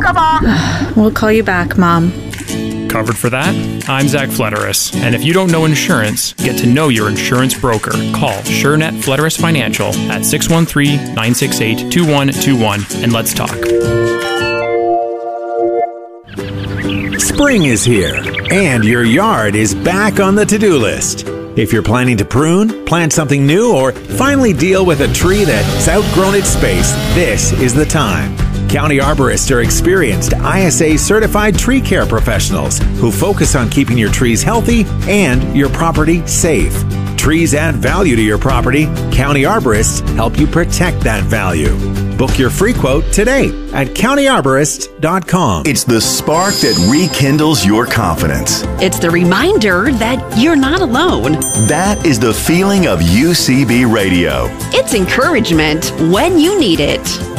We'll call you back, Mom. Covered for that? I'm Zach Flederis, and if you don't know insurance, get to know your insurance broker. Call SureNet Flederis Financial at 613-968-2121 and let's talk. Spring is here, and your yard is back on the to-do list. If you're planning to prune, plant something new, or finally deal with a tree that's outgrown its space, this is the time. County arborists are experienced ISA-certified tree care professionals who focus on keeping your trees healthy and your property safe. Trees add value to your property. County arborists help you protect that value. Book your free quote today at countyarborist.com. It's the spark that rekindles your confidence. It's the reminder that you're not alone. That is the feeling of UCB Radio. It's encouragement when you need it.